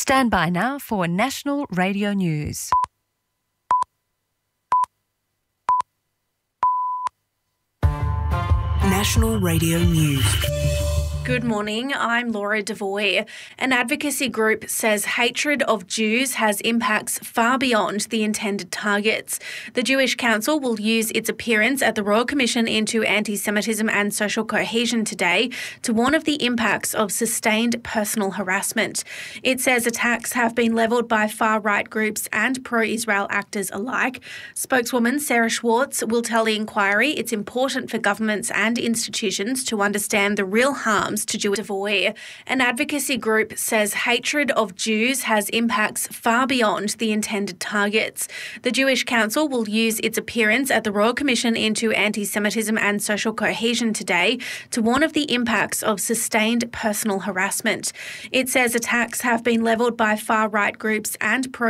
Stand by now for National Radio News. National Radio News. Good morning, I'm Laura Devoy. An advocacy group says hatred of Jews has impacts far beyond the intended targets. The Jewish Council will use its appearance at the Royal Commission into Anti-Semitism and Social Cohesion today to warn of the impacts of sustained personal harassment. It says attacks have been levelled by far-right groups and pro-Israel actors alike. Spokeswoman Sarah Schwartz will tell the inquiry it's important for governments and institutions to understand the real harms to Jewish Devoy. An advocacy group says hatred of Jews has impacts far beyond the intended targets. The Jewish Council will use its appearance at the Royal Commission into Anti-Semitism and Social Cohesion today to warn of the impacts of sustained personal harassment. It says attacks have been levelled by far-right groups and pro